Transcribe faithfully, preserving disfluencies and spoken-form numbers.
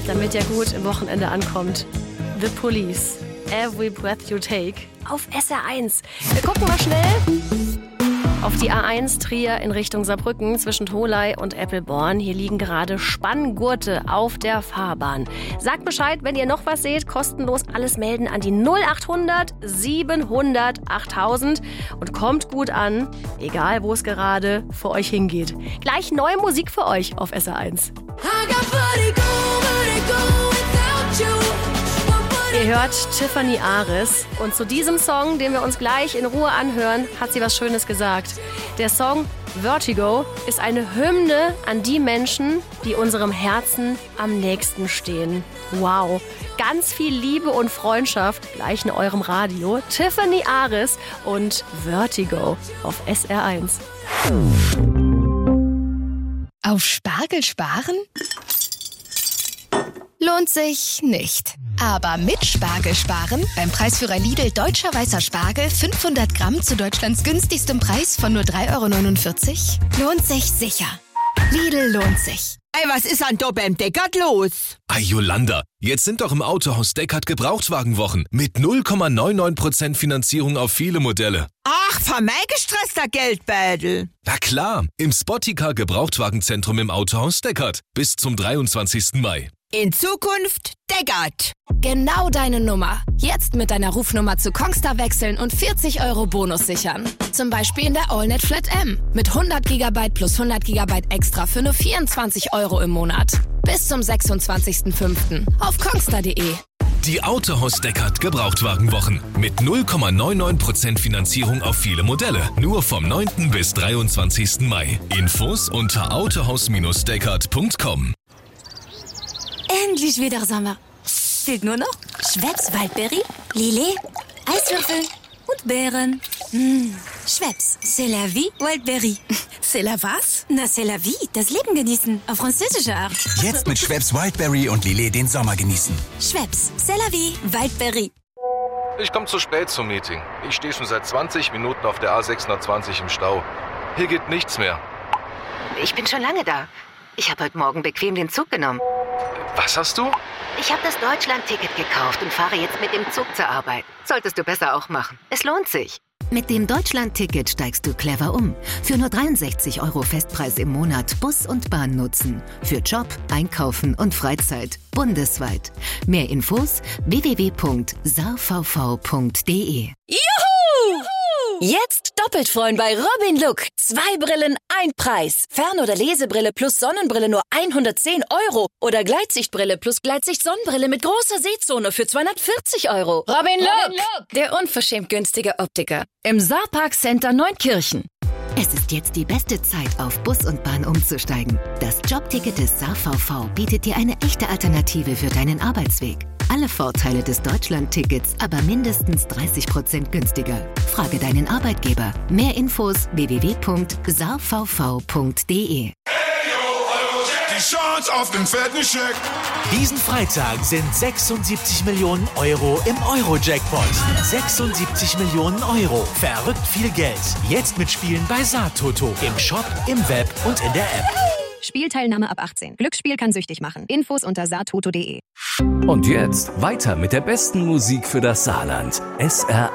damit ihr gut im Wochenende ankommt. The Police, Every Breath You Take auf S R eins. Wir gucken mal schnell auf die A eins Trier in Richtung Saarbrücken zwischen Tholey und Eppelborn. Hier liegen gerade Spanngurte auf der Fahrbahn. Sagt Bescheid, wenn ihr noch was seht. Kostenlos alles melden an die null achthundert siebenhundert achttausend und kommt gut an, egal wo es gerade für euch hingeht. Gleich neue Musik für euch auf S R eins. Ihr hört Tiffany Ares und zu diesem Song, den wir uns gleich in Ruhe anhören, hat sie was Schönes gesagt. Der Song Vertigo ist eine Hymne an die Menschen, die unserem Herzen am nächsten stehen. Wow, ganz viel Liebe und Freundschaft gleich in eurem Radio. Tiffany Ares und Vertigo auf S R eins. Auf Spargel sparen? Lohnt sich nicht. Aber mit Spargel sparen, beim Preisführer Lidl Deutscher Weißer Spargel fünfhundert Gramm zu Deutschlands günstigstem Preis von nur drei Euro neunundvierzig, lohnt sich sicher. Lidl lohnt sich. Ey, was ist an da beim Deckard los? Ei, Jolanda, jetzt sind doch im Autohaus Deckard Gebrauchtwagenwochen mit null Komma neunundneunzig Prozent Finanzierung auf viele Modelle. Ach, für mein gestresster Geldbeutel. Na klar, im Spotticar Gebrauchtwagenzentrum im Autohaus Deckard bis zum dreiundzwanzigsten Mai. In Zukunft Deckard. Genau deine Nummer. Jetzt mit deiner Rufnummer zu Kongstar wechseln und vierzig Euro Bonus sichern. Zum Beispiel in der AllNet Flat M. Mit hundert Gigabyte plus hundert Gigabyte extra für nur vierundzwanzig Euro im Monat. Bis zum sechsundzwanzigsten fünften auf kongstar punkt de. Die Autohaus Deckard Gebrauchtwagenwochen mit null Komma neunundneunzig Prozent Finanzierung auf viele Modelle. Nur vom neunten bis dreiundzwanzigsten Mai. Infos unter autohaus Deckard punkt com. Endlich wieder Sommer. Fehlt nur noch Schweppes Waldberry, Lillet, Eiswürfel und Beeren. Mmh. Schweppes, c'est la vie, Waldberry. C'est la was? Na, c'est la vie, das Leben genießen, auf französische Art. Jetzt mit Schweppes Wildberry und Lillet den Sommer genießen. Schweppes, c'est la vie, Waldberry. Ich komme zu spät zum Meeting. Ich stehe schon seit zwanzig Minuten auf der A sechshundertzwanzig im Stau. Hier geht nichts mehr. Ich bin schon lange da. Ich habe heute Morgen bequem den Zug genommen. Was hast du? Ich habe das Deutschland-Ticket gekauft und fahre jetzt mit dem Zug zur Arbeit. Solltest du besser auch machen. Es lohnt sich. Mit dem Deutschland-Ticket steigst du clever um. Für nur dreiundsechzig Euro Festpreis im Monat Bus und Bahn nutzen. Für Job, Einkaufen und Freizeit. Bundesweit. Mehr Infos w w w punkt s a v v punkt d e. Juhu! Jetzt doppelt freuen bei Robin Look. Zwei Brillen, ein Preis. Fern- oder Lesebrille plus Sonnenbrille nur hundertzehn Euro. Oder Gleitsichtbrille plus Gleitsicht-Sonnenbrille mit großer Sehzone für zweihundertvierzig Euro. Robin Look, der unverschämt günstige Optiker. Im Saarpark Center Neunkirchen. Es ist jetzt die beste Zeit, auf Bus und Bahn umzusteigen. Das Jobticket des SaarVV bietet dir eine echte Alternative für deinen Arbeitsweg. Alle Vorteile des Deutschland-Tickets, aber mindestens dreißig Prozent günstiger. Frage deinen Arbeitgeber. Mehr Infos w w w punkt s a v v punkt d e. Die Chance auf den fetten Scheck. Diesen Freitag sind sechsundsiebzig Millionen Euro im Euro-Jackpot. sechsundsiebzig Millionen Euro. Verrückt viel Geld. Jetzt mitspielen bei Saartoto. Im Shop, im Web und in der App. Spielteilnahme ab achtzehn. Glücksspiel kann süchtig machen. Infos unter saartoto punkt de. Und jetzt weiter mit der besten Musik für das Saarland. S R